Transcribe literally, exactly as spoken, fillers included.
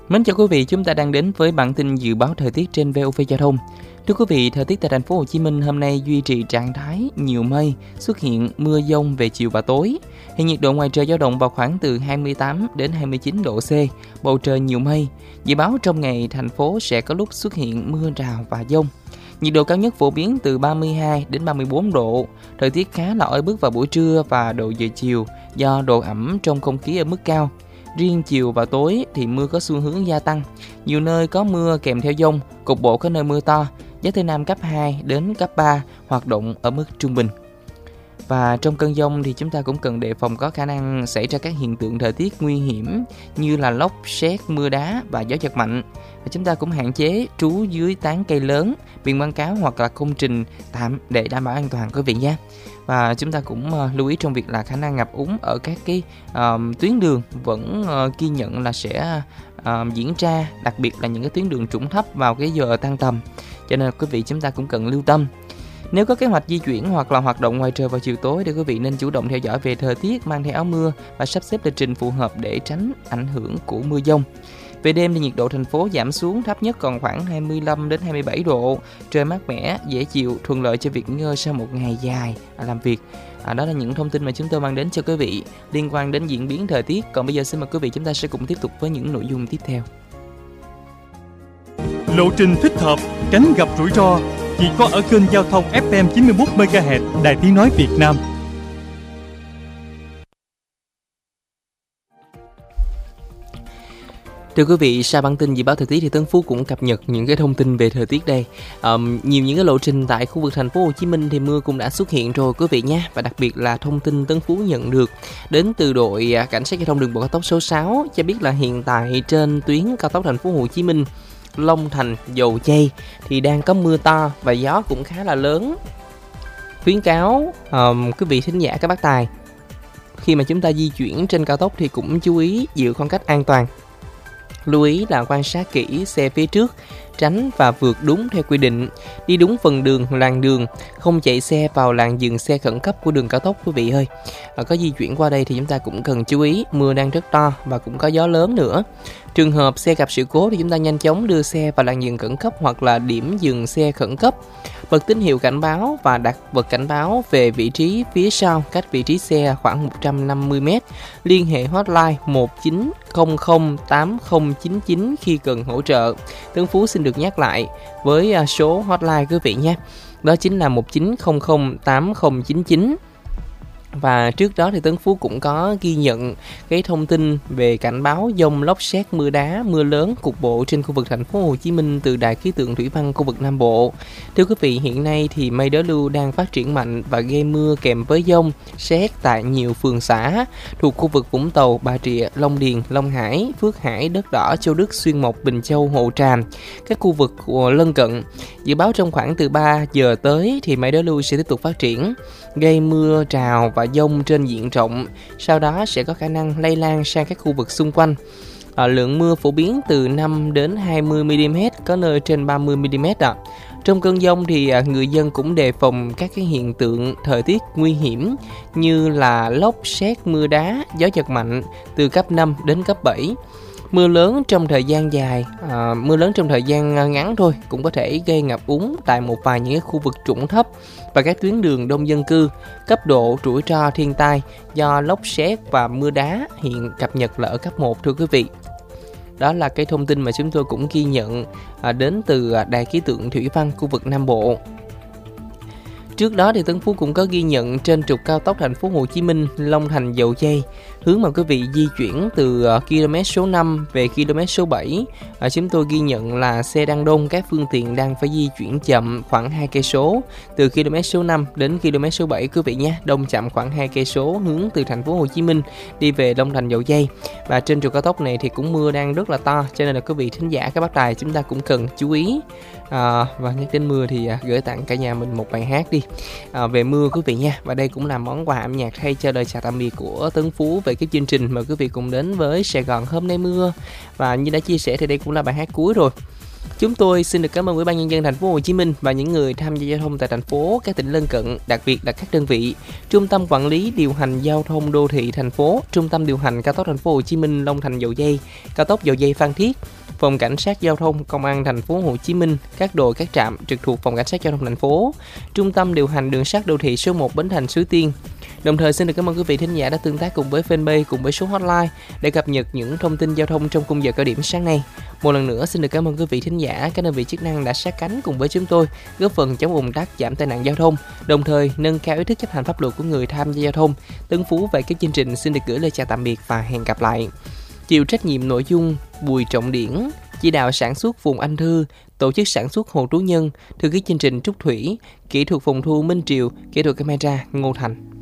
Mến chào quý vị, chúng ta đang đến với bản tin dự báo thời tiết trên vê o vê Giao thông. Thưa quý vị, thời tiết tại thành phố Hồ Chí Minh hôm nay duy trì trạng thái nhiều mây, xuất hiện mưa dông về chiều và tối. Hiện nhiệt độ ngoài trời dao động vào khoảng từ hai mươi tám đến hai mươi chín độ C, bầu trời nhiều mây. Dự báo trong ngày thành phố sẽ có lúc xuất hiện mưa rào và dông. Nhiệt độ cao nhất phổ biến từ ba mươi hai đến ba mươi bốn độ. Thời tiết khá là oi bức vào buổi trưa và đầu giờ chiều do độ ẩm trong không khí ở mức cao. Riêng chiều và tối thì mưa có xu hướng gia tăng. Nhiều nơi có mưa kèm theo dông, cục bộ có nơi mưa to. Gió Tây Nam cấp hai đến cấp ba, hoạt động ở mức trung bình. Và trong cơn dông thì chúng ta cũng cần đề phòng có khả năng xảy ra các hiện tượng thời tiết nguy hiểm như là lốc, sét, mưa đá và gió giật mạnh. Và chúng ta cũng hạn chế trú dưới tán cây lớn, biển quảng cáo hoặc là công trình tạm để đảm bảo an toàn quý vị nhé. Và chúng ta cũng uh, lưu ý trong việc là khả năng ngập úng ở các cái uh, tuyến đường vẫn uh, ghi nhận là sẽ uh, diễn ra, đặc biệt là những cái tuyến đường trũng thấp vào cái giờ tan tầm. Cho nên quý vị chúng ta cũng cần lưu tâm. Nếu có kế hoạch di chuyển hoặc là hoạt động ngoài trời vào chiều tối thì quý vị nên chủ động theo dõi về thời tiết, mang theo áo mưa và sắp xếp lịch trình phù hợp để tránh ảnh hưởng của mưa dông. Về đêm thì nhiệt độ thành phố giảm xuống, thấp nhất còn khoảng hai mươi lăm đến hai mươi bảy độ, trời mát mẻ, dễ chịu, thuận lợi cho việc nghỉ ngơi sau một ngày dài làm việc. À, đó là những thông tin mà chúng tôi mang đến cho quý vị liên quan đến diễn biến thời tiết. Còn bây giờ xin mời quý vị chúng ta sẽ cùng tiếp tục với những nội dung tiếp theo. Lộ trình thích hợp, tránh gặp rủi ro chỉ có ở kênh giao thông ép em chín mươi mốt mê ga héc Đài Tiếng nói Việt Nam. Thưa quý vị, sau bản tin dự báo thời tiết thì Tấn Phú cũng cập nhật những cái thông tin về thời tiết đây. Um, nhiều những cái lộ trình tại khu vực thành phố Hồ Chí Minh thì mưa cũng đã xuất hiện rồi quý vị nhé. Và đặc biệt là thông tin Tấn Phú nhận được đến từ đội cảnh sát giao thông đường bộ cao tốc số sáu cho biết là hiện tại trên tuyến cao tốc thành phố Hồ Chí Minh Long Thành Dầu Giây thì đang có mưa to và gió cũng khá là lớn. Khuyến cáo um, quý vị thính giả các bác tài khi mà chúng ta di chuyển trên cao tốc thì cũng chú ý giữ khoảng cách an toàn. Lưu ý là quan sát kỹ xe phía trước, tránh và vượt đúng theo quy định, đi đúng phần đường, làn đường, không chạy xe vào làn dừng xe khẩn cấp của đường cao tốc quý vị ơi. Và có di chuyển qua đây thì chúng ta cũng cần chú ý, mưa đang rất to và cũng có gió lớn nữa. Trường hợp xe gặp sự cố thì chúng ta nhanh chóng đưa xe vào làn dừng khẩn cấp hoặc là điểm dừng xe khẩn cấp. Bật tín hiệu cảnh báo và đặt vật cảnh báo về vị trí phía sau cách vị trí xe khoảng một trăm năm mươi mét. Liên hệ hotline một chín không không tám không chín chín khi cần hỗ trợ. Tấn Phú xin được nhắc lại với số hotline quý vị nhé. Đó chính là một chín không không tám không chín chín. Và trước đó thì Tấn Phú cũng có ghi nhận cái thông tin về cảnh báo dông lốc sét mưa đá, mưa lớn cục bộ trên khu vực thành phố Hồ Chí Minh từ Đài khí tượng thủy văn khu vực Nam Bộ. Thưa quý vị, hiện nay thì mây đối lưu đang phát triển mạnh và gây mưa kèm với dông sét tại nhiều phường xã thuộc khu vực Vũng Tàu, Bà Rịa, Long Điền, Long Hải, Phước Hải, Đất Đỏ, Châu Đức, Xuyên Mộc, Bình Châu, Hồ Tràm, các khu vực lân cận. Dự báo trong khoảng từ ba giờ tới thì mây đối lưu sẽ tiếp tục phát triển, gây mưa rào và dông trên diện rộng, sau đó sẽ có khả năng lây lan sang các khu vực xung quanh. À, lượng mưa phổ biến từ năm đến hai mươi mi li mét, có nơi trên ba mươi mi li mét ạ. Trong cơn dông thì à, người dân cũng đề phòng các cái hiện tượng thời tiết nguy hiểm như là lốc, sét, mưa đá, gió giật mạnh từ cấp năm đến cấp bảy. Mưa lớn trong thời gian dài, à, mưa lớn trong thời gian ngắn thôi cũng có thể gây ngập úng tại một vài những khu vực trũng thấp và các tuyến đường đông dân cư. Cấp độ rủi ro thiên tai do lốc sét và mưa đá hiện cập nhật là ở cấp một thưa quý vị. Đó là cái thông tin mà chúng tôi cũng ghi nhận à, đến từ Đài khí tượng thủy văn khu vực Nam Bộ. Trước đó thì Tấn Phú cũng có ghi nhận trên trục cao tốc thành phố Hồ Chí Minh Long Thành Dầu Giây, hướng mà quý vị di chuyển từ uh, km số năm về km số bảy, uh, chúng tôi ghi nhận là xe đang đông, các phương tiện đang phải di chuyển chậm khoảng hai cây số từ km số năm đến km số bảy quý vị nhé, đông chậm khoảng hai cây số hướng từ thành phố Hồ Chí Minh đi về Long Thành Dầu Giây. Và trên trục cao tốc này thì cũng mưa đang rất là to, cho nên là quý vị thính giả các bác tài chúng ta cũng cần chú ý. À, và nhắc đến mưa thì à, gửi tặng cả nhà mình một bài hát đi à, về mưa quý vị nha. Và đây cũng là món quà âm nhạc thay cho lời chào tạm biệt của Tấn Phú về cái chương trình. Mời quý vị cùng đến với Sài Gòn Hôm Nay Mưa. Và như đã chia sẻ thì đây cũng là bài hát cuối rồi. Chúng tôi xin được cảm ơn Ủy ban Nhân dân thành phố Hồ Chí Minh và những người tham gia giao thông tại thành phố, các tỉnh lân cận, đặc biệt là các đơn vị, Trung tâm Quản lý Điều hành Giao thông Đô thị thành phố, Trung tâm Điều hành Cao tốc thành phố Hồ Chí Minh Long Thành Dầu Giây, Cao tốc Dầu Giây Phan Thiết, Phòng Cảnh sát Giao thông Công an thành phố Hồ Chí Minh, các đội các trạm trực thuộc Phòng Cảnh sát Giao thông thành phố, Trung tâm Điều hành Đường sắt Đô thị số một Bến Thành Suối Tiên. Đồng thời xin được cảm ơn quý vị thính giả đã tương tác cùng với fanpage cùng với số hotline để cập nhật những thông tin giao thông trong khung giờ cao điểm sáng nay. Một lần nữa xin được cảm ơn quý vị thính giả, các đơn vị chức năng đã sát cánh cùng với chúng tôi, góp phần chống ùn tắc, giảm tai nạn giao thông, đồng thời nâng cao ý thức chấp hành pháp luật của người tham gia giao thông. Tân Phú về cái chương trình xin được gửi lời chào tạm biệt và hẹn gặp lại. Chịu trách nhiệm nội dung Bùi Trọng Điển, chỉ đạo sản xuất Phùng Anh Thư, tổ chức sản xuất Hồ Tú Nhân, thư ký chương trình Trúc Thủy, kỹ thuật phòng thu Minh Triều, kỹ thuật camera Ngô Thành.